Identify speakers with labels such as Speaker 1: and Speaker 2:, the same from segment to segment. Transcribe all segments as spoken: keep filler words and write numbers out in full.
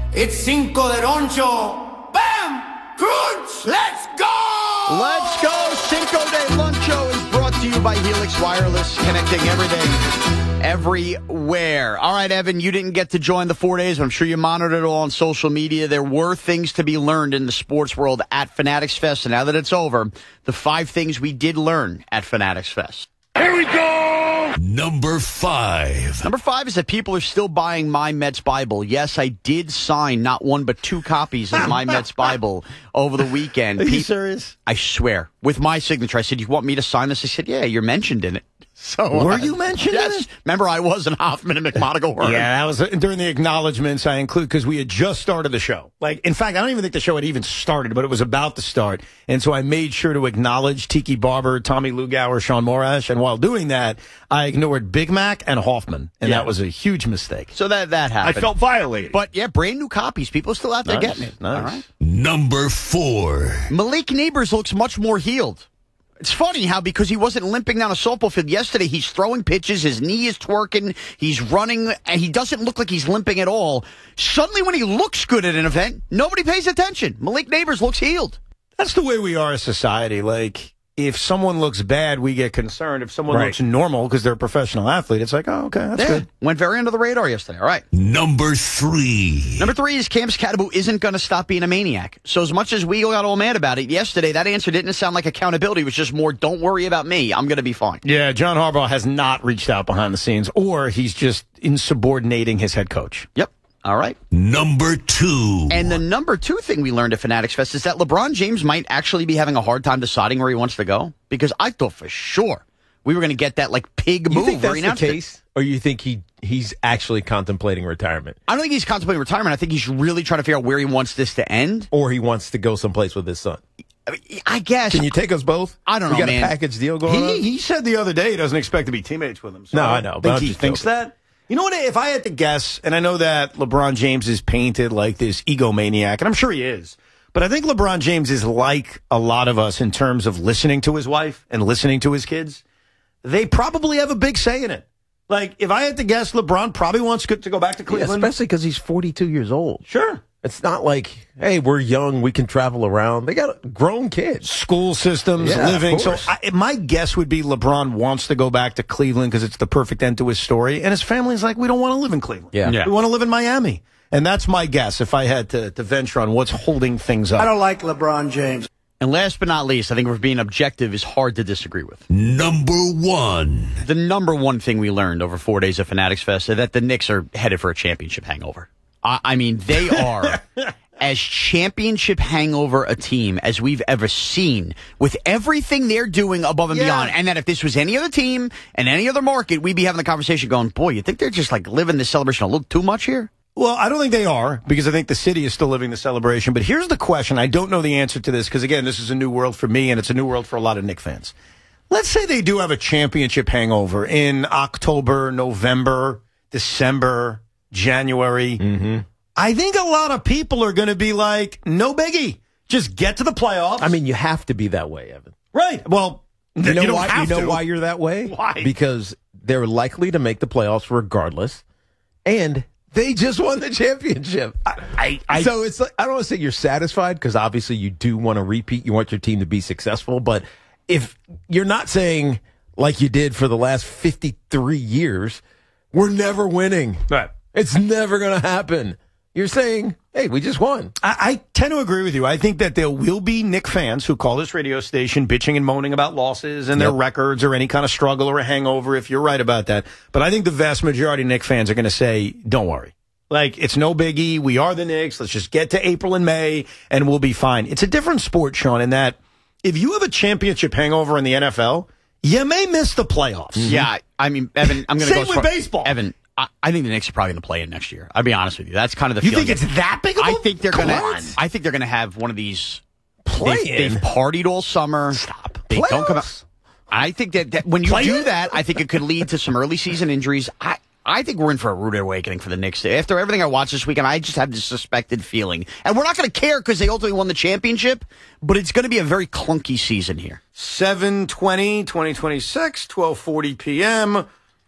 Speaker 1: It's Cinco de Loncho. Bam! Crunch! Let's go!
Speaker 2: Let's go! Cinco de Loncho is brought to you by Helix Wireless, connecting everything, everywhere. All right, Evan, you didn't get to join the four days, but I'm sure you monitored it all on social media. There were things to be learned in the sports world at Fanatics Fest, and now that it's over, the five things we did learn at Fanatics Fest.
Speaker 3: Here we go!
Speaker 4: Number five.
Speaker 2: Number five is that people are still buying My Mets Bible. Yes, I did sign not one but two copies of My Mets Bible over the weekend.
Speaker 5: Are you
Speaker 2: Pe-
Speaker 5: serious?
Speaker 2: I swear. With my signature. I said, you want me to sign this? I said, yeah, you're mentioned in it. So
Speaker 5: Were
Speaker 2: uh,
Speaker 5: you mentioned in
Speaker 2: yes.
Speaker 5: it?
Speaker 2: Remember, I was in Hoffman and McMonagle were.
Speaker 5: Yeah, that was during the acknowledgments I include because we had just started the show. Like, in fact, I don't even think the show had even started, but it was about to start. And so I made sure to acknowledge Tiki Barber, Tommy Lugauer, Sean Morash. And while doing that, I ignored Big Mac and Hoffman. And
Speaker 2: Yeah.
Speaker 5: that was a huge mistake.
Speaker 2: So that, that happened.
Speaker 3: I felt violated.
Speaker 2: But, yeah, brand new copies. People are still out there
Speaker 5: Nice,
Speaker 2: getting it.
Speaker 5: nice.
Speaker 2: All right.
Speaker 4: Number four.
Speaker 2: Malik Neighbors looks much more healed. It's funny how because he wasn't limping down a softball field yesterday, he's throwing pitches, his knee is twerking, he's running, and he doesn't look like he's limping at all. Suddenly when he looks good at an event, nobody pays attention. Malik Neighbors looks healed.
Speaker 5: That's the way we are as society. Like, if someone looks bad, we get concerned. If someone
Speaker 3: Right.
Speaker 5: looks normal because they're a professional athlete, it's like, oh, okay, that's
Speaker 2: Yeah.
Speaker 5: good.
Speaker 2: Went very under the radar yesterday. All right.
Speaker 4: Number three.
Speaker 2: Number three is Cam Skattebo isn't going to stop being a maniac. So as much as we got all mad about it yesterday, that answer didn't sound like accountability. It was just more, don't worry about me. I'm going to be fine.
Speaker 5: Yeah, John Harbaugh has not reached out behind the scenes, or he's just insubordinating his head coach.
Speaker 2: Yep. All right.
Speaker 4: Number two.
Speaker 2: And the number two thing we learned at Fanatics Fest is that LeBron James might actually be having a hard time deciding where he wants to go. Because I thought for sure we were going to get that like pig
Speaker 6: You
Speaker 2: move
Speaker 6: think
Speaker 2: where
Speaker 6: that's
Speaker 2: he
Speaker 6: the
Speaker 2: announced it.
Speaker 6: case, or you think he he's actually contemplating retirement,
Speaker 2: I don't think he's contemplating retirement. I think he's really trying to figure out where he wants this to end.
Speaker 6: or he wants to go someplace with his son?
Speaker 2: I, mean, I guess.
Speaker 6: Can you take us both?
Speaker 2: I don't
Speaker 6: we
Speaker 2: know,
Speaker 6: got
Speaker 2: man.
Speaker 6: a package deal going on.
Speaker 5: He, he said the other day he doesn't expect to be teammates with him. So
Speaker 6: No,
Speaker 5: I
Speaker 6: I know,
Speaker 5: don't
Speaker 6: but
Speaker 5: think
Speaker 6: I'm
Speaker 5: he
Speaker 6: just
Speaker 5: thinks
Speaker 6: joking.
Speaker 5: that. You know what? If I had to guess, and I know that LeBron James is painted like this egomaniac, and I'm sure he is, but I think LeBron James is like a lot of us in terms of listening to his wife and listening to his kids. They probably have a big say in it. Like, if I had to guess, LeBron probably wants to go back to
Speaker 6: Yeah,
Speaker 5: Cleveland.
Speaker 6: especially because he's forty-two years old.
Speaker 5: Sure.
Speaker 6: It's not like, hey, we're young, we can travel around. They got grown kids.
Speaker 5: School systems,
Speaker 6: Yeah, of
Speaker 5: living. So
Speaker 6: course.
Speaker 5: I, my guess would be LeBron wants to go back to Cleveland because it's the perfect end to his story. And his family's like, we don't want to live in Cleveland.
Speaker 6: Yeah. Yeah.
Speaker 5: We want to live in Miami. And that's my guess if I had to, to venture on what's holding things up.
Speaker 1: I don't like LeBron James.
Speaker 2: And last but not least, I think if we're being objective is hard to disagree with.
Speaker 4: Number one.
Speaker 2: The number one thing we learned over four days of Fanatics Fest is that the Knicks are headed for a championship hangover. I, I mean, they are as championship hangover a team as we've ever seen with everything they're doing above and
Speaker 5: Yeah.
Speaker 2: beyond. And that if this was any other team and any other market, we'd be having the conversation going, boy, you think they're just like living this celebration a little too much here?
Speaker 5: Well, I don't think they are because I think the city is still living the celebration. But here's the question. I don't know the answer to this because, again, this is a new world for me and it's a new world for a lot of Knicks fans. Let's say they do have a championship hangover in October, November, December, January.
Speaker 6: Mm-hmm.
Speaker 5: I think a lot of people are going to be like, no biggie. Just get to the playoffs.
Speaker 6: I mean, you have to be that way, Evan.
Speaker 5: right. Well,
Speaker 6: You know
Speaker 5: don't
Speaker 6: why?
Speaker 5: have
Speaker 6: You know
Speaker 5: to.
Speaker 6: why you're that way?
Speaker 5: Why?
Speaker 6: Because they're likely to make the playoffs regardless, and they just won the championship.
Speaker 5: I, I,
Speaker 6: so it's like, I don't want to say you're satisfied because obviously you do want to repeat. You want your team to be successful, but if you're not saying like you did for the last fifty-three years, we're never winning.
Speaker 5: right.
Speaker 6: It's never going to happen. You're saying, hey, we just won.
Speaker 5: I, I tend to agree with you. I think that there will be Knick fans who call this radio station bitching and moaning about losses and their
Speaker 6: Yep.
Speaker 5: records or any kind of struggle or a hangover, if you're right about that. But I think the vast majority of Knick fans are going to say, don't worry. Like, it's no biggie. We are the Knicks. Let's just get to April and May, and we'll be fine. It's a different sport, Sean, in that if you have a championship hangover in the N F L, you may miss the playoffs.
Speaker 2: Yeah, I, I mean, Evan, I'm going to go
Speaker 5: Same
Speaker 2: as
Speaker 5: with
Speaker 2: far-
Speaker 5: baseball.
Speaker 2: Evan, I, I think the Knicks are probably going to play in next year. I'll be honest with you. That's kind of the
Speaker 5: You
Speaker 2: feeling.
Speaker 5: think it's that big of a
Speaker 2: I think they're
Speaker 5: Come
Speaker 2: going
Speaker 5: on.
Speaker 2: to. I think they're going to have one of these.
Speaker 6: Playing?
Speaker 2: They've, they've partied all summer.
Speaker 5: Stop.
Speaker 2: They don't come out.
Speaker 6: Playoffs?
Speaker 2: I think that, that when you
Speaker 5: Play
Speaker 2: do
Speaker 5: it?
Speaker 2: that, I think it could lead to some early season injuries. I. I think we're in for a rude awakening for the Knicks. After everything I watched this weekend, I just have this suspected feeling. And we're not going to care because they ultimately won the championship, but it's going to be a very clunky season here.
Speaker 5: seven twenty, twenty twenty-six, twelve forty p.m.,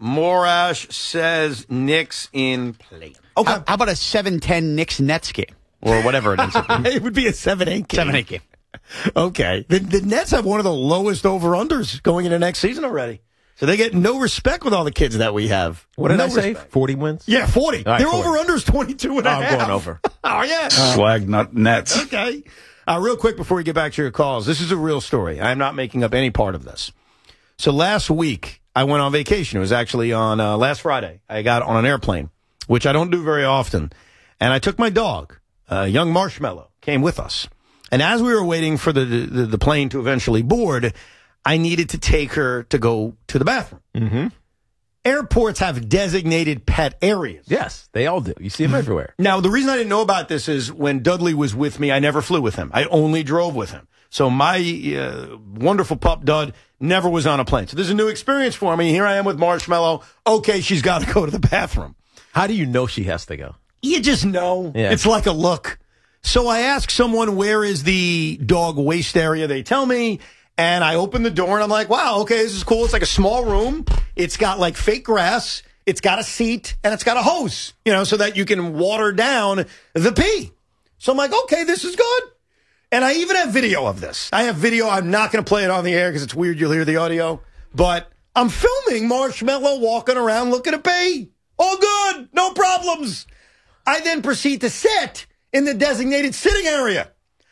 Speaker 5: Morash says Knicks in play. Okay.
Speaker 2: How, how about a seven ten Knicks Nets game? Or whatever it ends up being.
Speaker 5: It would be a seven eight game.
Speaker 2: seven eight game.
Speaker 5: Okay. The, the Nets have one of the lowest over-unders going into next season already. So they get no respect with all the kids that we have.
Speaker 6: What did
Speaker 5: no
Speaker 6: I say?
Speaker 5: respect.
Speaker 6: forty wins?
Speaker 5: Yeah, forty.
Speaker 6: All right,
Speaker 5: Their
Speaker 6: forty.
Speaker 5: over-under's twenty-two and a
Speaker 6: Oh, I'm
Speaker 5: half.
Speaker 6: going over.
Speaker 5: Oh, yeah.
Speaker 3: Swag nut Nets.
Speaker 5: Okay. Uh, real quick before we get back to your calls, this is a real story. I'm not making up any part of this. So last week, I went on vacation. It was actually on uh, last Friday. I got on an airplane, which I don't do very often. And I took my dog, uh, young Marshmallow, came with us. And as we were waiting for the, the, the plane to eventually board, I needed to take her to go to the bathroom.
Speaker 6: Mm-hmm.
Speaker 5: Airports have designated pet areas.
Speaker 6: Yes, they all do. You see them everywhere.
Speaker 5: Now, the reason I didn't know about this is when Dudley was with me, I never flew with him. I only drove with him. So my uh, wonderful pup, Dud, never was on a plane. So this is a new experience for me. Here I am with Marshmallow. Okay, she's got to go to the bathroom.
Speaker 6: How do you know she has to go?
Speaker 5: You just know.
Speaker 6: Yeah.
Speaker 5: It's like a look. So I ask someone, where is the dog waste area? They tell me. And I open the door and I'm like, wow, okay, this is cool. It's like a small room. It's got like fake grass. It's got a seat and it's got a hose, you know, so that you can water down the pee. So I'm like, okay, this is good. And I even have video of this. I have video. I'm not going to play it on the air because it's weird. You'll hear the audio. But I'm filming Marshmallow walking around looking at pee. All good. No problems. I then proceed to sit in the designated sitting area.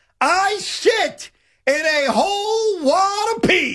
Speaker 5: I sit in a whole wad of pee.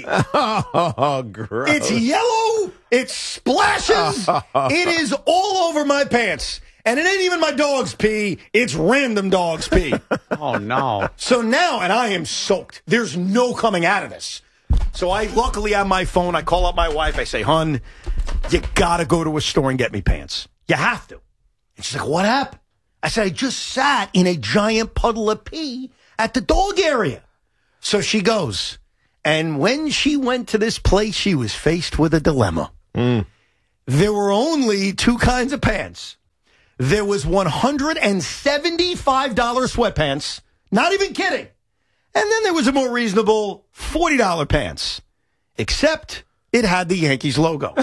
Speaker 6: Oh, gross.
Speaker 5: It's yellow. It splashes. It is all over my pants. And it ain't even my dog's pee. It's random dog's pee.
Speaker 2: Oh, no.
Speaker 5: So now, and I am soaked. There's no coming out of this. So I luckily have my phone. I call up my wife. I say, hun, you got to go to a store and get me pants. You have to. And she's like, what happened? I said, I just sat in a giant puddle of pee at the dog area. So she goes. And when she went to this place, she was faced with a dilemma.
Speaker 6: Mm.
Speaker 5: There were only two kinds of pants. There was one hundred seventy-five dollars sweatpants. Not even kidding. And then there was a more reasonable forty dollars pants. Except it had the Yankees logo.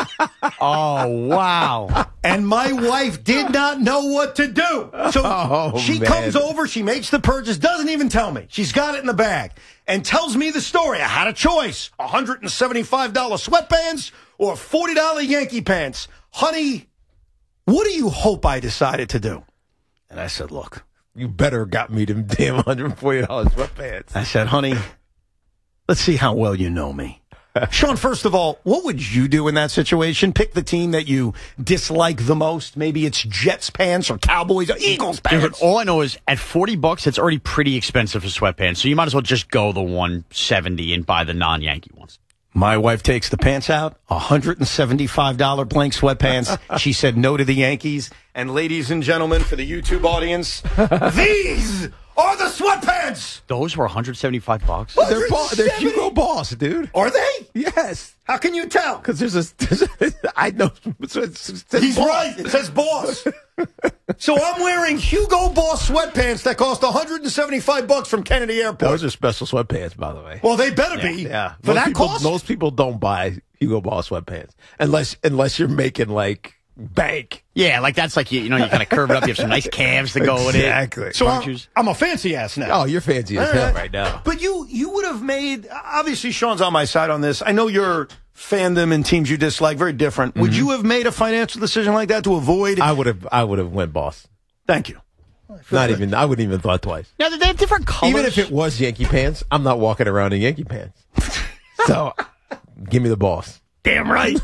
Speaker 2: Oh, wow.
Speaker 5: And my wife did not know what to do. So
Speaker 6: Oh,
Speaker 5: she
Speaker 6: man.
Speaker 5: comes over, she makes the purchase, doesn't even tell me. She's got it in the bag and tells me the story. I had a choice, one hundred seventy-five dollars sweatpants or forty dollars Yankee pants. Honey, what do you hope I decided to do? And I said, look.
Speaker 6: You better got me them damn one hundred forty dollars sweatpants.
Speaker 5: I said, honey, let's see how well you know me. Sean, first of all, what would you do in that situation? Pick the team that you dislike the most. Maybe it's Jets pants or Cowboys or Eagles pants.
Speaker 2: Dude, all I know is at forty bucks, it's already pretty expensive for sweatpants. So you might as well just go the one seventy and buy the non-Yankee ones.
Speaker 5: My wife takes the pants out, one hundred seventy-five dollars blank sweatpants. She said no to the Yankees. And ladies and gentlemen, for the YouTube audience, these are the sweatpants.
Speaker 2: Those were one hundred seventy-five bucks.
Speaker 6: They're, bo- they're Hugo Boss, dude.
Speaker 5: Are they?
Speaker 6: Yes.
Speaker 5: How can you tell?
Speaker 6: Because there's a, there's a, I know. It's, it's, it's
Speaker 5: He's
Speaker 6: boss.
Speaker 5: right. It says boss. So I'm wearing Hugo Boss sweatpants that cost one hundred seventy-five bucks from Kennedy Airport.
Speaker 6: Those are special sweatpants, by the way.
Speaker 5: Well, they better be.
Speaker 6: Yeah.
Speaker 5: For
Speaker 6: most
Speaker 5: that
Speaker 6: people,
Speaker 5: cost?
Speaker 6: most people don't buy Hugo Boss sweatpants unless unless you're making like bank.
Speaker 2: Yeah, like that's like, you, you know, you kind of curve it up. You have some nice calves to go with it.
Speaker 6: Exactly.
Speaker 5: So
Speaker 2: Orange
Speaker 5: I'm,
Speaker 2: juice.
Speaker 5: I'm a fancy ass now.
Speaker 6: Oh, you're fancy as
Speaker 5: All
Speaker 6: hell
Speaker 5: right.
Speaker 6: right now.
Speaker 5: But you you would have made, obviously Sean's on my side on this. I know your fandom and teams you dislike, very different. Would you have made a financial decision like that to avoid?
Speaker 6: I would have. I would have went Boss.
Speaker 5: Thank you.
Speaker 6: Not even. I wouldn't even thought twice.
Speaker 2: Yeah, they have different colors.
Speaker 6: Even if it was Yankee pants, I'm not walking around in Yankee pants. So, give me the Boss.
Speaker 5: Damn right.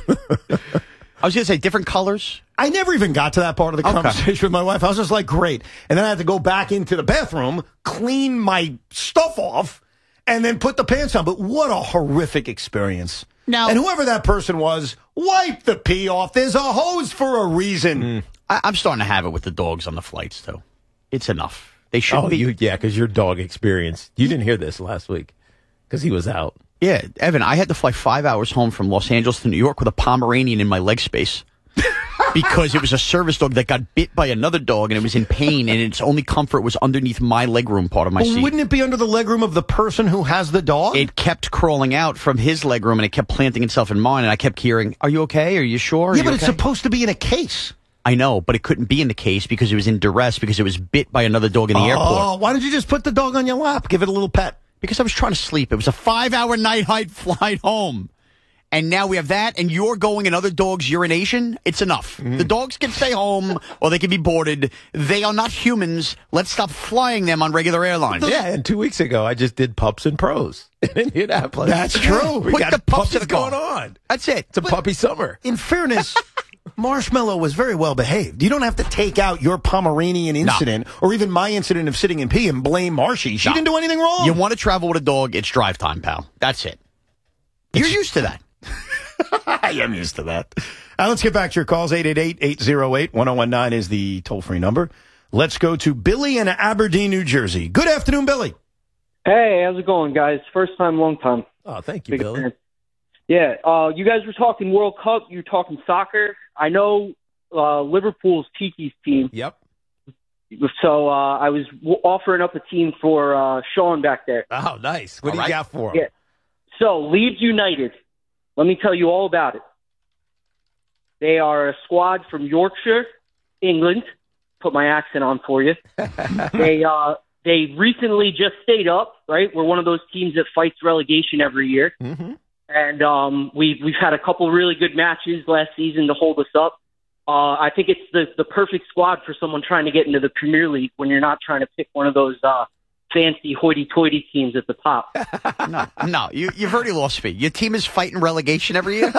Speaker 2: I was going to say different colors.
Speaker 5: I never even got to that part of the
Speaker 2: Okay.
Speaker 5: conversation with my wife. I was just like, great. And then I had to go back into the bathroom, clean my stuff off, and then put the pants on. But what a horrific experience.
Speaker 2: Now-
Speaker 5: and whoever that person was, wipe the pee off. There's a hose for a reason.
Speaker 2: I, I'm starting to have it with the dogs on the flights, too. It's enough. They should
Speaker 6: Oh,
Speaker 2: be.
Speaker 6: you yeah, because your dog experience. You didn't hear this last week because he was out.
Speaker 2: Yeah, Evan, I had to fly five hours home from Los Angeles to New York with a Pomeranian in my leg space. because it was a service dog that got bit by another dog and it was in pain, and its only comfort was underneath my legroom part of my
Speaker 5: Well,
Speaker 2: seat.
Speaker 5: wouldn't it be under the legroom of the person who has the dog?
Speaker 2: It kept crawling out from his legroom and it kept planting itself in mine, and I kept hearing, "Are you okay? Are you sure? Are
Speaker 5: yeah,
Speaker 2: you
Speaker 5: but it's
Speaker 2: okay?"
Speaker 5: supposed to be in a case.
Speaker 2: I know, but it couldn't be in the case because it was in duress because it was bit by another dog in the
Speaker 5: Oh,
Speaker 2: airport.
Speaker 5: why did you just put the dog on your lap? Give it a little pet.
Speaker 2: Because I was trying to sleep. It was a five-hour night hike flight home. And now we have that, and you're going in other dogs' urination? It's enough.
Speaker 5: Mm-hmm.
Speaker 2: The dogs can stay home, or they can be boarded. They are not humans. Let's stop flying them on regular airlines.
Speaker 6: Yeah, and two weeks ago, I just did Pups and Pros in Indianapolis.
Speaker 5: That's true.
Speaker 6: We
Speaker 2: Put
Speaker 6: got
Speaker 2: the pups in
Speaker 6: puppies
Speaker 2: the car.
Speaker 6: going on.
Speaker 2: That's it.
Speaker 6: It's a puppy summer.
Speaker 5: In fairness, Marshmallow was very well behaved. You don't have to take out your Pomeranian incident or even my incident of sitting in pee and blame Marshy. She
Speaker 2: No.
Speaker 5: didn't do anything wrong.
Speaker 2: You want to travel with a dog, it's drive time, pal. That's it. You're used to that.
Speaker 5: I am used to that. Uh, let's get back to your calls. eight eight eight, eight oh eight, one oh one nine is the toll-free number. Let's go to Billy in Aberdeen, New Jersey. Good afternoon, Billy.
Speaker 3: Hey, how's it going, guys? First time, long time.
Speaker 6: Oh, thank you,
Speaker 3: Big
Speaker 6: Billy.
Speaker 3: fan. Yeah, uh, you guys were talking World Cup. You were talking soccer. I know uh, Liverpool's Tiki's team.
Speaker 6: Yep.
Speaker 3: So uh, I was w- offering up a team for uh, Sean back there.
Speaker 6: Oh, nice. What
Speaker 2: All
Speaker 6: do
Speaker 2: right.
Speaker 6: you got for him?
Speaker 3: Yeah. So Leeds United. Let me tell you all about it. They are a squad from Yorkshire, England. Put my accent on for you. they uh, they recently just stayed up, right? We're one of those teams that fights relegation every year.
Speaker 6: Mm-hmm.
Speaker 3: And um, we've, we've had a couple really good matches last season to hold us up. Uh, I think it's the, the perfect squad for someone trying to get into the Premier League when you're not trying to pick one of those uh, fancy hoity-toity teams at the top.
Speaker 2: No, no, you, you've already lost me. Your team is fighting relegation every year?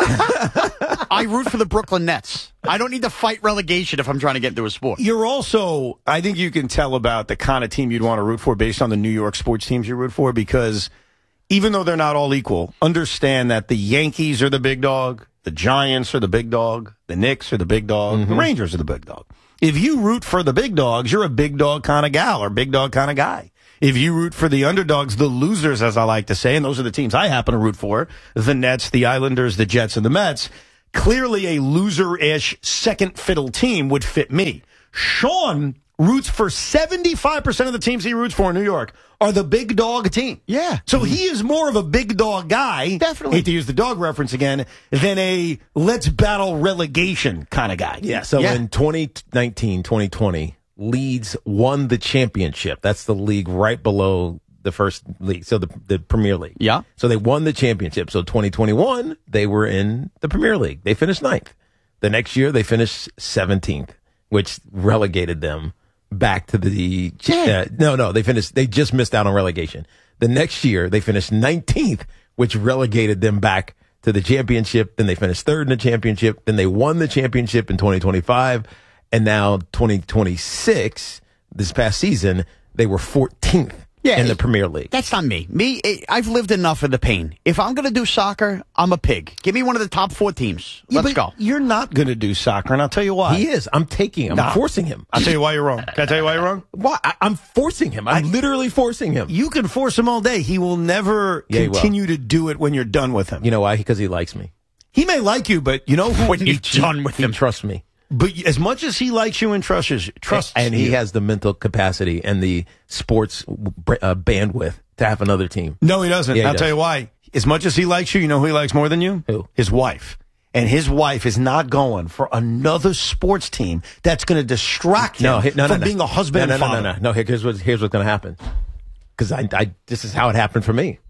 Speaker 2: I root for the Brooklyn Nets. I don't need to fight relegation if I'm trying to get into a sport.
Speaker 5: You're also, I think you can tell about the kind of team you'd want to root for based on the New York sports teams you root for, because even though they're not all equal, understand that the Yankees are the big dog, the Giants are the big dog, the Knicks are the big dog, the Rangers are the big dog. If you root for the big dogs, you're a big dog kind of gal or big dog kind of guy. If you root for the underdogs, the losers, as I like to say, and those are the teams I happen to root for, the Nets, the Islanders, the Jets, and the Mets, clearly a loser-ish second fiddle team would fit me. Sean roots for seventy-five percent of the teams he roots for in New York are the big dog team.
Speaker 2: Yeah.
Speaker 5: So he is more of a big dog guy.
Speaker 2: Definitely.
Speaker 5: Hate to use the dog reference again, than a let's battle relegation kind of guy.
Speaker 6: Yeah, so
Speaker 2: Yeah.
Speaker 6: in twenty nineteen, twenty twenty, Leeds won the championship. That's the league right below the first league, so the the Premier League.
Speaker 2: Yeah.
Speaker 6: So they won the championship. So twenty twenty-one, they were in the Premier League. They finished ninth. The next year, they finished seventeenth, which relegated them back to the uh, no, no. They finished. They just missed out on relegation. The next year, they finished nineteenth, which relegated them back to the championship. Then they finished third in the championship. Then they won the championship in twenty twenty-five, and now twenty twenty-six. This past season, they were fourteenth.
Speaker 2: Yeah,
Speaker 6: in the
Speaker 2: it-
Speaker 6: Premier League.
Speaker 2: That's not me. Me, it, I've lived enough of the pain. If I'm going to do soccer, I'm a pig. Give me one of the top four teams.
Speaker 5: Yeah,
Speaker 2: Let's
Speaker 5: but
Speaker 2: go.
Speaker 5: You're not going to do soccer, and I'll tell you why.
Speaker 6: He is. I'm taking him.
Speaker 5: Nah.
Speaker 6: I'm forcing him.
Speaker 5: I'll tell you why you're wrong. Can I tell you why you're wrong?
Speaker 6: Why? I, I'm forcing him. I'm
Speaker 5: I-
Speaker 6: literally forcing him.
Speaker 5: You can force him all day. He will never
Speaker 6: Yeah, he will.
Speaker 5: continue to do it when you're done with him.
Speaker 6: You know why? Because he likes me.
Speaker 5: He may like you, but you know who?
Speaker 2: When you're done with
Speaker 6: He
Speaker 2: him.
Speaker 6: trusts me.
Speaker 5: But as much as he likes you and trusts, trusts
Speaker 6: and he
Speaker 5: you,
Speaker 6: has the mental capacity and the sports uh, bandwidth to have another team.
Speaker 5: No, he doesn't.
Speaker 6: Yeah, he
Speaker 5: I'll
Speaker 6: does.
Speaker 5: tell you why. As much as he likes you, you know who he likes more than you?
Speaker 6: Who?
Speaker 5: His wife. And his wife is not going for another sports team that's going to distract him
Speaker 6: No, he- no, no,
Speaker 5: from
Speaker 6: no.
Speaker 5: being a husband
Speaker 6: no,
Speaker 5: and
Speaker 6: no,
Speaker 5: father.
Speaker 6: No, no, no. Here- Here's what here's what's going to happen. Because I, I, this is how it happened for me.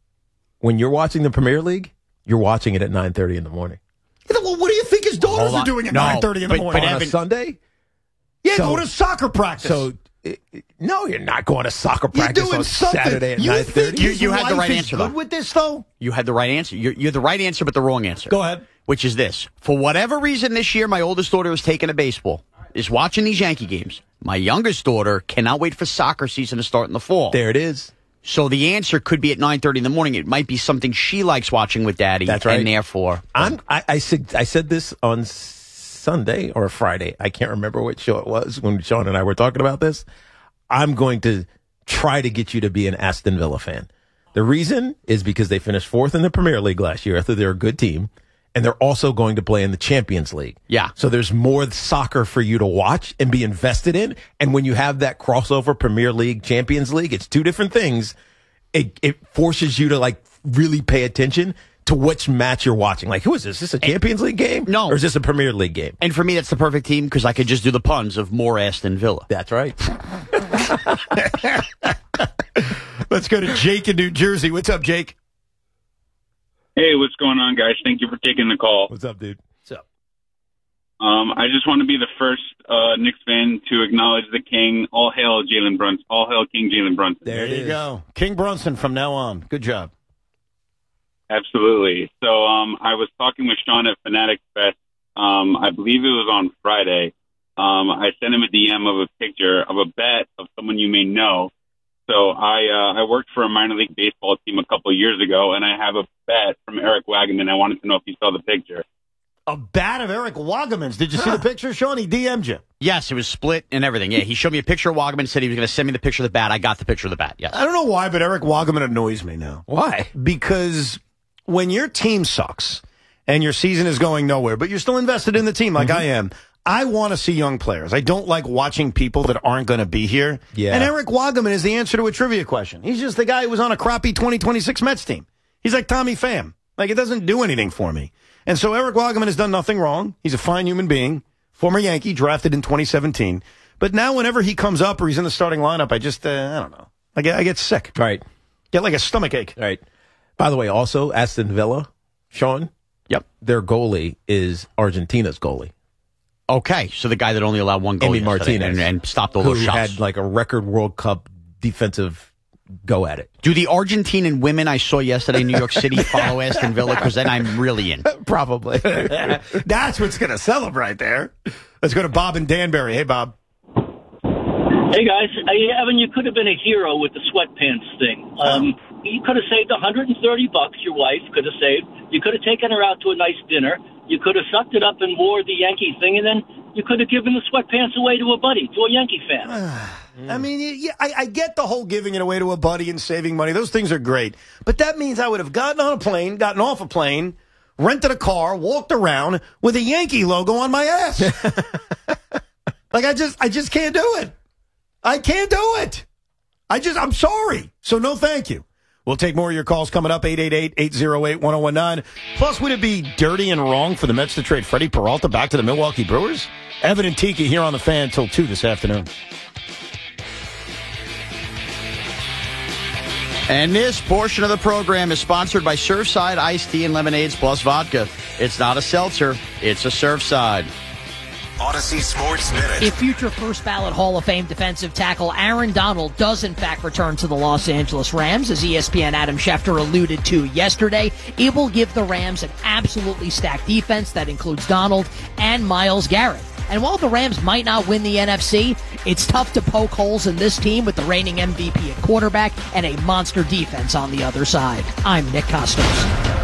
Speaker 6: When you're watching the Premier League, you're watching it at nine thirty in the morning.
Speaker 5: Well, what do you think his daughters
Speaker 2: Hold
Speaker 5: are
Speaker 2: on.
Speaker 5: doing at
Speaker 2: No,
Speaker 5: nine thirty in the
Speaker 2: but-
Speaker 5: morning?
Speaker 2: but
Speaker 6: On
Speaker 2: Evan-
Speaker 6: a Sunday.
Speaker 5: yeah,
Speaker 6: so-
Speaker 5: go to soccer practice.
Speaker 6: So it, it- no, you're not going to soccer
Speaker 5: you're
Speaker 6: practice
Speaker 5: doing
Speaker 6: on
Speaker 5: something.
Speaker 6: Saturday at
Speaker 5: you
Speaker 6: nine
Speaker 5: think
Speaker 6: thirty.
Speaker 2: You-
Speaker 5: his
Speaker 2: you had the
Speaker 5: wife
Speaker 2: right
Speaker 5: is
Speaker 2: answer,
Speaker 5: good
Speaker 2: though.
Speaker 5: with this, though?
Speaker 2: You had the right answer. You're, you're the right answer, but the wrong answer.
Speaker 5: Go ahead.
Speaker 2: Which is this. For whatever reason this year, my oldest daughter was taking to baseball, is watching these Yankee games. My youngest daughter cannot wait for soccer season to start in the fall.
Speaker 6: There it is.
Speaker 2: So the answer could be at nine thirty in the morning. It might be something she likes watching with Daddy.
Speaker 6: That's right.
Speaker 2: And therefore,
Speaker 6: I'm, I, I said I said this on Sunday or Friday. I can't remember which show it was when Sean and I were talking about this. I'm going to try to get you to be an Aston Villa fan. The reason is because they finished fourth in the Premier League last year. I thought they're a good team. and they're also going to play in the Champions League.
Speaker 2: Yeah.
Speaker 6: So there's more soccer for you to watch and be invested in. And when you have that crossover Premier League, Champions League, it's two different things. It, it forces you to like really pay attention to which match you're watching. Like, who is this? Is this a Champions League game?
Speaker 2: No.
Speaker 6: Or is this a Premier League game?
Speaker 2: And for me, that's the perfect team because I could just do the puns of more Aston Villa.
Speaker 6: That's right.
Speaker 5: Let's go to Jake in New Jersey. What's up, Jake?
Speaker 7: Hey, what's going on, guys? Thank you for taking the call.
Speaker 6: What's up, dude?
Speaker 5: What's up?
Speaker 7: Um, I just want to be the first uh, Knicks fan to acknowledge the king. All hail Jalen Brunson. All hail King Jalen Brunson.
Speaker 5: There, there you is. go. King Brunson from now on. Good job.
Speaker 7: Absolutely. So um, I was talking with Sean at Fanatics Fest. Um, I believe it was on Friday. Um, I sent him a D M of a picture of a bet of someone you may know. So I uh, I worked for a minor league baseball team a couple of years ago, and I have a bet from Eric Wagaman. I wanted to know if you saw the picture.
Speaker 5: A bat of Eric Wagaman's. Did you see the picture, Sean? He D M'd you.
Speaker 2: Yes, it was split and everything. Yeah, he showed me a picture of Wagaman, said he was going to send me the picture of the bat. I got the picture of the bat, yes.
Speaker 5: I don't know why, but Eric Wagaman annoys me now.
Speaker 6: Why?
Speaker 5: Because when your team sucks and your season is going nowhere, but you're still invested in the team like mm-hmm. I am, I want to see young players. I don't like watching people that aren't going to be here.
Speaker 6: Yeah.
Speaker 5: And Eric Wagaman is the answer to a trivia question. He's just the guy who was on a crappy twenty twenty-six Mets team. He's like Tommy Pham. Like, it doesn't do anything for me. And so Eric Wagaman has done nothing wrong. He's a fine human being, former Yankee, drafted in twenty seventeen. But now whenever he comes up or he's in the starting lineup, I just, uh, I don't know. I get, I get sick.
Speaker 6: Right.
Speaker 5: Get like a stomach ache.
Speaker 6: Right. By the way, also, Aston Villa, Sean.
Speaker 2: Yep.
Speaker 6: Their goalie is Argentina's goalie.
Speaker 2: Okay, so the guy that only allowed one goal
Speaker 6: Emi Martinez.
Speaker 2: And, and stopped all those
Speaker 6: who
Speaker 2: shots.
Speaker 6: had like a record World Cup defensive go at it.
Speaker 2: Do the Argentinian women I saw yesterday in New York City follow Aston Villa? Because then I'm really in.
Speaker 6: Probably.
Speaker 5: That's what's going to sell them right there. Let's go to Bob in Danbury. Hey, Bob.
Speaker 8: Hey, guys. Hey, Evan, you could have been a hero with the sweatpants thing. Um, you could have saved one hundred thirty bucks, your wife could have saved. You could have taken her out to a nice dinner. You could have sucked it up and wore the Yankee thing, and then you could have given the sweatpants away to a buddy, to a Yankee fan.
Speaker 5: I mean, yeah, I, I get the whole giving it away to a buddy and saving money. Those things are great. But that means I would have gotten on a plane, gotten off a plane, rented a car, walked around with a Yankee logo on my ass. Like, I just, I just can't do it. I can't do it. I just, I'm sorry. So no thank you. We'll take more of your calls coming up, eight eight eight, eight oh eight, one oh one nine. Plus, would it be dirty and wrong for the Mets to trade Freddie Peralta back to the Milwaukee Brewers? Evan and Tiki here on The Fan until two this afternoon.
Speaker 2: And this portion of the program is sponsored by Surfside Iced Tea and Lemonades plus vodka. It's not a seltzer, it's a Surfside.
Speaker 9: Odyssey Sports Minute.
Speaker 10: If future first ballot Hall of Fame defensive tackle Aaron Donald does in fact return to the Los Angeles Rams, as E S P N Adam Schefter alluded to yesterday, it will give the Rams an absolutely stacked defense that includes Donald and Myles Garrett. And while the Rams might not win the N F C, it's tough to poke holes in this team with the reigning M V P at quarterback and a monster defense on the other side. I'm Nick Costos.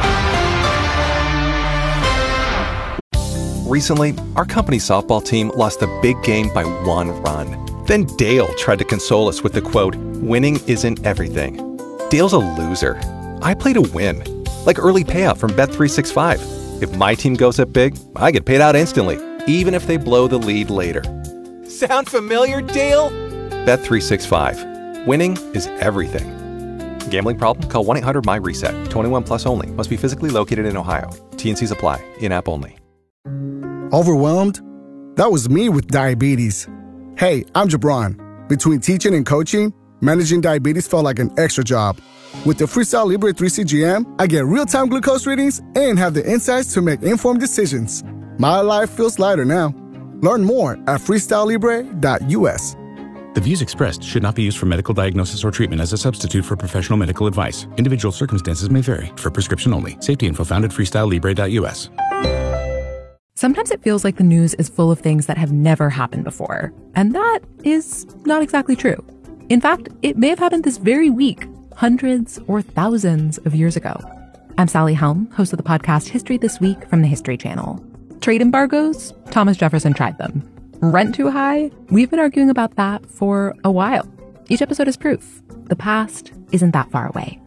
Speaker 11: Recently, our company's softball team lost a big game by one run. Then Dale tried to console us with the quote, "Winning isn't everything." Dale's a loser. I play to win. Like early payout from Bet three sixty-five. If my team goes up big, I get paid out instantly, even if they blow the lead later. Sound familiar, Dale? Bet three sixty-five. Winning is everything. Gambling problem? Call one eight hundred M Y reset. twenty-one plus only. Must be physically located in Ohio. T N Cs apply. In-app only.
Speaker 12: Overwhelmed? That was me with diabetes. Hey, I'm Jabron. Between teaching and coaching, managing diabetes felt like an extra job. With the Freestyle Libre three C G M, I get real-time glucose readings and have the insights to make informed decisions. My life feels lighter now. Learn more at freestyle libre dot U S.
Speaker 13: The views expressed should not be used for medical diagnosis or treatment as a substitute for professional medical advice. Individual circumstances may vary. For prescription only. Safety info found at freestyle libre dot U S.
Speaker 14: Sometimes it feels like the news is full of things that have never happened before. And that is not exactly true. In fact, it may have happened this very week, hundreds or thousands of years ago. I'm Sally Helm, host of the podcast History This Week from the History Channel. Trade embargoes? Thomas Jefferson tried them. Rent too high? We've been arguing about that for a while. Each episode is proof. The past isn't that far away.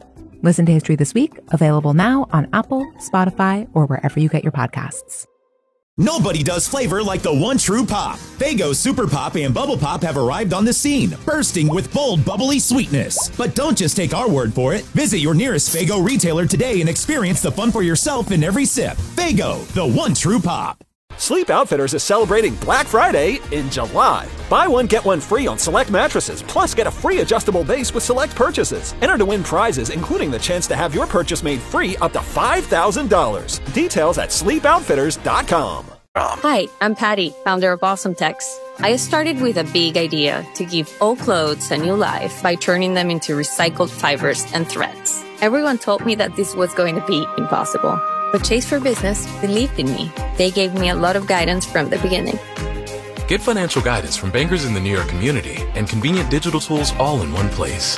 Speaker 14: Listen to History This Week, available now on Apple, Spotify, or wherever you get your podcasts.
Speaker 15: Nobody does flavor like the one true pop. Faygo Super Pop and Bubble Pop have arrived on the scene, bursting with bold, bubbly sweetness. But don't just take our word for it. Visit your nearest Faygo retailer today and experience the fun for yourself in every sip. Faygo, the one true pop.
Speaker 16: Sleep Outfitters is celebrating Black Friday in July. Buy one, get one free on select mattresses, plus get a free adjustable base with select purchases. Enter to win prizes, including the chance to have your purchase made free up to five thousand dollars. Details at sleep outfitters dot com.
Speaker 17: Hi, I'm Patty, founder of Awesome Tex. I started with a big idea to give old clothes a new life by turning them into recycled fibers and threads. Everyone told me that this was going to be impossible. But Chase for Business believed in me. They gave me a lot of guidance from the beginning.
Speaker 18: Get financial guidance from bankers in the New York community and convenient digital tools all in one place.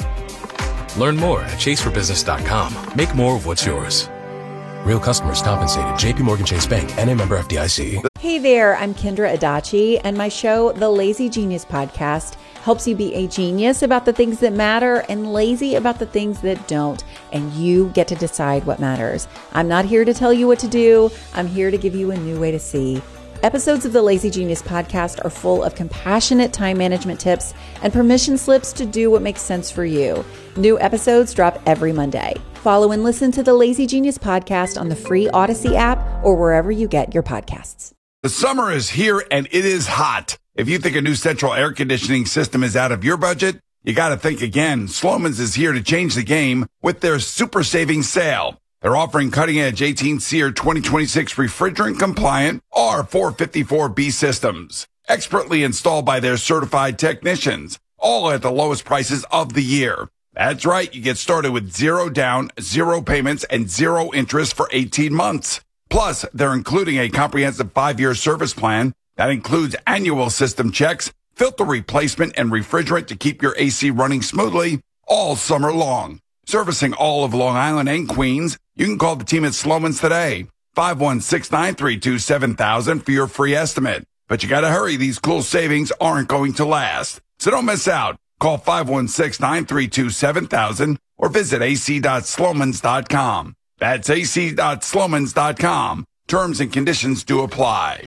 Speaker 18: Learn more at chase for business dot com. Make more of what's yours. Real customers compensated. J P Morgan Chase Bank, N A member F D I C.
Speaker 19: Hey there, I'm Kendra Adachi, and my show, The Lazy Genius Podcast, helps you be a genius about the things that matter and lazy about the things that don't. And you get to decide what matters. I'm not here to tell you what to do. I'm here to give you a new way to see. Episodes of the Lazy Genius Podcast are full of compassionate time management tips and permission slips to do what makes sense for you. New episodes drop every Monday. Follow and listen to the Lazy Genius Podcast on the free Odyssey app or wherever you get your podcasts.
Speaker 20: The summer is here and it is hot. If you think a new central air conditioning system is out of your budget, you got to think again. Sloman's is here to change the game with their super savings sale. They're offering cutting-edge eighteen SEER twenty twenty-six refrigerant-compliant R four fifty-four B systems, expertly installed by their certified technicians, all at the lowest prices of the year. That's right. You get started with zero down, zero payments, and zero interest for eighteen months. Plus, they're including a comprehensive five-year service plan that includes annual system checks, filter replacement, and refrigerant to keep your A C running smoothly all summer long. Servicing all of Long Island and Queens, you can call the team at Sloman's today, five one six, nine three two, seven thousand for your free estimate. But you got to hurry. These cool savings aren't going to last. So don't miss out. Call five one six, nine three two, seven thousand or visit a c dot slomans dot com. That's a c dot slomans dot com. Terms and conditions do apply.